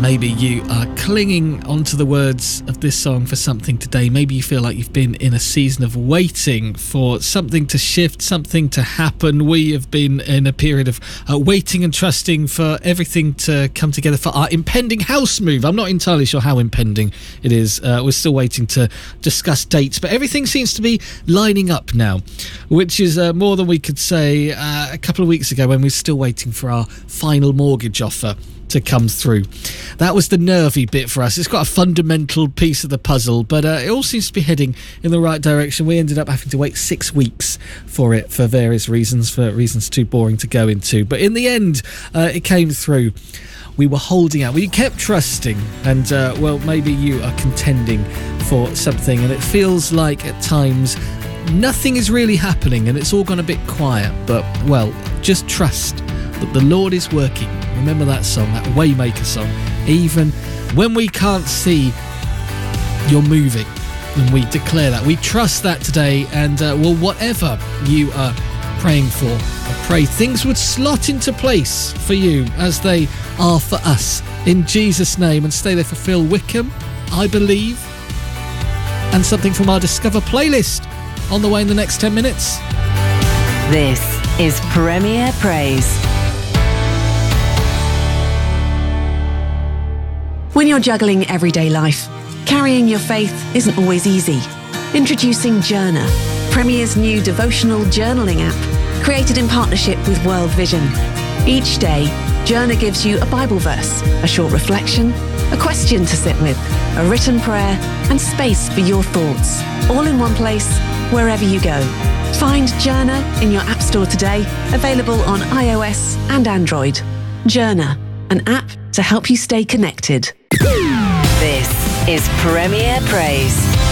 Maybe you are clinging onto the words of this song for something today. Maybe you feel like you've been in a season of waiting for something to shift, something to happen. We have been in a period of waiting and trusting for everything to come together for our impending house move. I'm not entirely sure how impending it is. We're still waiting to discuss dates, but everything seems to be lining up now, which is more than we could say a couple of weeks ago when we were still waiting for our final mortgage offer to come through. That was the nervy bit for us. It's got a fundamental piece of the puzzle, but it all seems to be heading in the right direction. We ended up having to wait 6 weeks for it for various reasons, for reasons too boring to go into. But in the end, it came through. We were holding out. We kept trusting. And, well, maybe you are contending for something and it feels like at times nothing is really happening and it's all gone a bit quiet. But, well, just trust that the Lord is working. Remember that song, that Waymaker song. Even when we can't see you're moving, and we declare that. We trust that today, and well, whatever you are praying for, I pray things would slot into place for you as they are for us. In Jesus' name, and stay there for Phil Wickham, I believe, and something from our Discover playlist on the way in the next 10 minutes. This is Premier Praise. When you're juggling everyday life, carrying your faith isn't always easy. Introducing Journer, Premier's new devotional journaling app, created in partnership with World Vision. Each day, Journer gives you a Bible verse, a short reflection, a question to sit with, a written prayer, and space for your thoughts, all in one place, wherever you go. Find Journer in your App Store today, available on iOS and Android. Journer, an app to help you stay connected. This is Premier Praise.